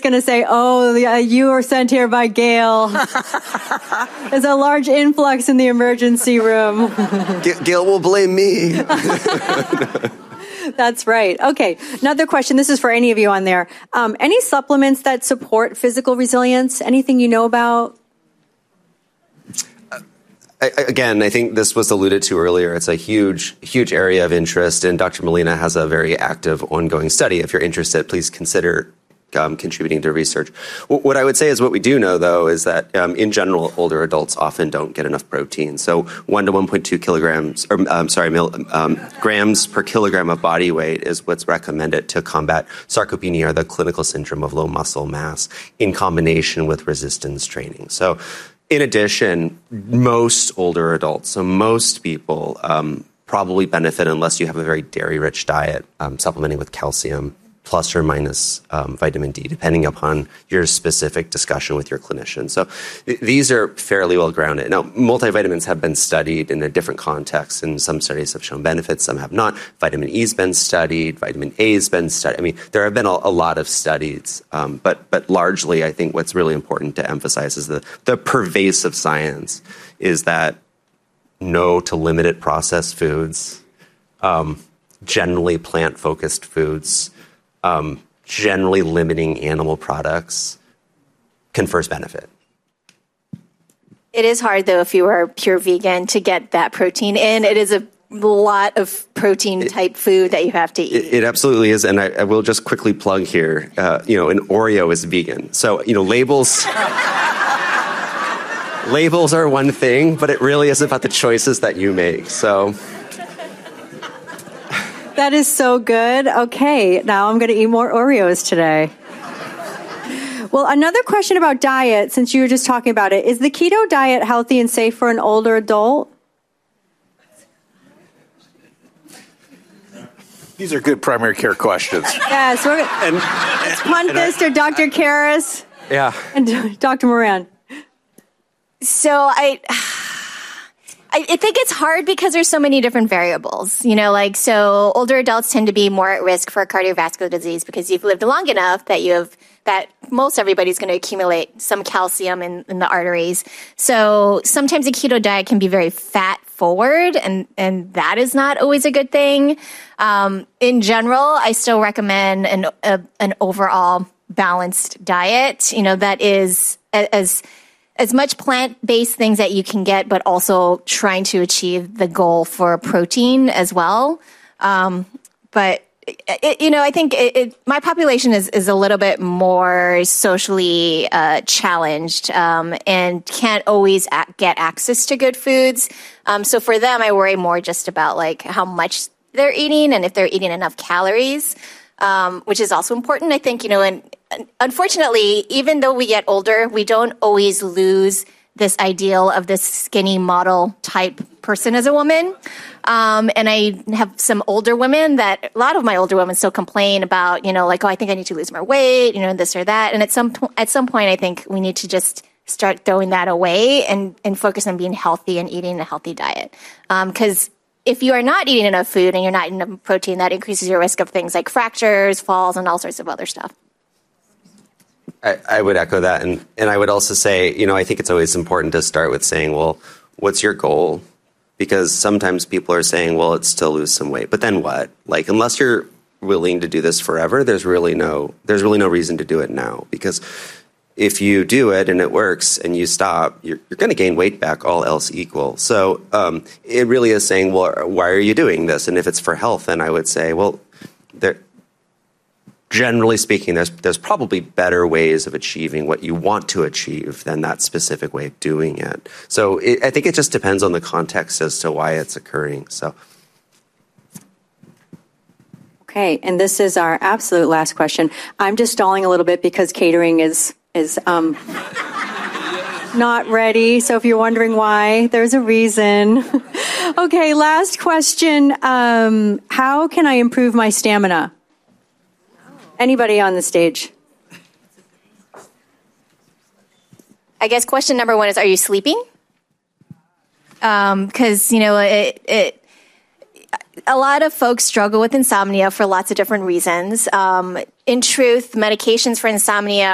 going to say, oh, you were sent here by Gail. There's a large influx in the emergency room. Gail will blame me. That's right. Okay. Another question. This is for any of you on there. Any supplements that support physical resilience? Anything you know about? Again, I think this was alluded to earlier. It's a huge area of interest, and Dr. Molina has a very active, ongoing study. If you're interested, please consider contributing to research. What I would say is what we do know, though, is that in general, older adults often don't get enough protein. So 1 to 1.2 kilograms, grams per kilogram of body weight is what's recommended to combat sarcopenia, or the clinical syndrome of low muscle mass, in combination with resistance training. So in addition, most older adults, so most people, probably benefit, unless you have a very dairy-rich diet, supplementing with calcium, plus or minus vitamin D, depending upon your specific discussion with your clinician. So these are fairly well grounded. Now, multivitamins have been studied in a different context, and some studies have shown benefits, some have not. Vitamin E's been studied, vitamin A's been studied. I mean, there have been a lot of studies, but largely, I think what's really important to emphasize is the pervasive science is that no to limited processed foods, generally plant-focused foods, generally limiting animal products confers benefit. It is hard, though, if you are pure vegan, to get that protein in. It is a lot of protein-type food that you have to eat. It absolutely is, and I will just quickly plug here, an Oreo is vegan. So, labels... labels are one thing, but it really is about the choices that you make, so... That is so good. Okay, now I'm going to eat more Oreos today. Well, another question about diet, since you were just talking about it. Is the keto diet healthy and safe for an older adult? These are good primary care questions. Yes, let's punt this to Dr. Karras. Yeah. And Dr. Moran. So I think it's hard because there's so many different variables, so older adults tend to be more at risk for cardiovascular disease because you've lived long enough that most everybody's going to accumulate some calcium in the arteries. So sometimes a keto diet can be very fat forward, and that is not always a good thing. In general, I still recommend an overall balanced diet, that is as much plant-based things that you can get, but also trying to achieve the goal for protein as well. But I think my population is a little bit more socially challenged and can't always get access to good foods. So for them, I worry more just about how much they're eating and if they're eating enough calories, which is also important. I think, and unfortunately, even though we get older, we don't always lose this ideal of this skinny model type person as a woman. And I have some older women a lot of my older women still complain about, I think I need to lose more weight, this or that. And at some point, I think we need to just start throwing that away and focus on being healthy and eating a healthy diet. Because if you are not eating enough food and you're not eating enough protein, that increases your risk of things like fractures, falls, and all sorts of other stuff. I would echo that. And I would also say, I think it's always important to start with saying, well, what's your goal? Because sometimes people are saying, well, it's to lose some weight. But then what? Unless you're willing to do this forever, there's really no reason to do it now. Because if you do it and it works and you stop, you're going to gain weight back, all else equal. So it really is saying, well, why are you doing this? And if it's for health, then I would say, well, generally speaking, there's probably better ways of achieving what you want to achieve than that specific way of doing it. So I think it just depends on the context as to why it's occurring. So. Okay, and this is our absolute last question. I'm just stalling a little bit because catering is not ready. So if you're wondering why, there's a reason. Okay, last question. How can I improve my stamina? Anybody on the stage? I guess question number one is, are you sleeping? Because, a lot of folks struggle with insomnia for lots of different reasons. In truth, medications for insomnia